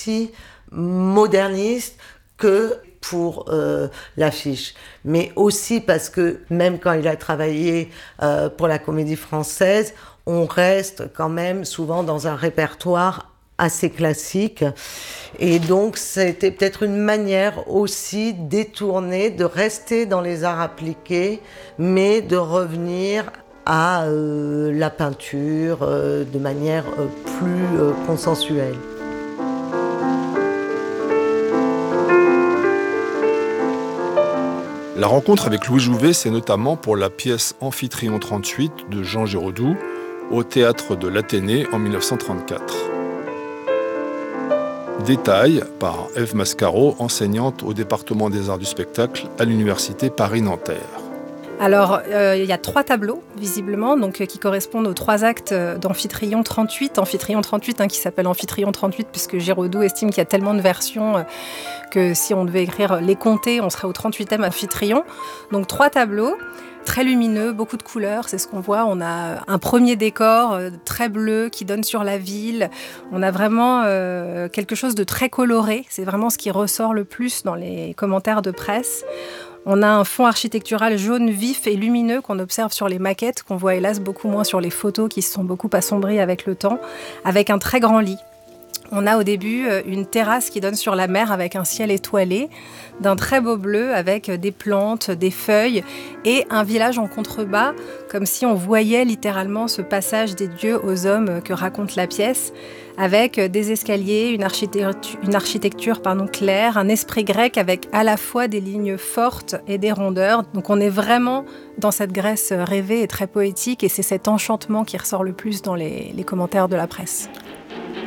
aussi moderniste que pour l'affiche. Mais aussi parce que même quand il a travaillé pour la Comédie Française, on reste quand même souvent dans un répertoire assez classique. Et donc, c'était peut-être une manière aussi détournée de rester dans les arts appliqués, mais de revenir à la peinture de manière plus consensuelle. La rencontre avec Louis Jouvet, c'est notamment pour la pièce Amphitryon 38 de Jean Giraudoux au théâtre de l'Athénée en 1934. Détail par Ève Mascaro, enseignante au département des arts du spectacle à l'université Paris-Nanterre. Alors, il y a 3 tableaux, visiblement, qui correspondent aux 3 actes d'Amphitryon 38. Amphitryon 38, qui s'appelle Amphitryon 38, puisque Giraudoux estime qu'il y a tellement de versions que si on devait écrire les compter, on serait au 38e Amphitryon. Donc 3 tableaux, très lumineux, beaucoup de couleurs, c'est ce qu'on voit. On a un premier décor très bleu qui donne sur la ville. On a vraiment quelque chose de très coloré. C'est vraiment ce qui ressort le plus dans les commentaires de presse. On a un fond architectural jaune vif et lumineux qu'on observe sur les maquettes, qu'on voit hélas beaucoup moins sur les photos qui se sont beaucoup assombries avec le temps, avec un très grand lit. On a au début une terrasse qui donne sur la mer avec un ciel étoilé, d'un très beau bleu avec des plantes, des feuilles et un village en contrebas, comme si on voyait littéralement ce passage des dieux aux hommes que raconte la pièce, avec des escaliers, une architecture claire, un esprit grec avec à la fois des lignes fortes et des rondeurs. Donc on est vraiment dans cette Grèce rêvée et très poétique, et c'est cet enchantement qui ressort le plus dans les commentaires de la presse.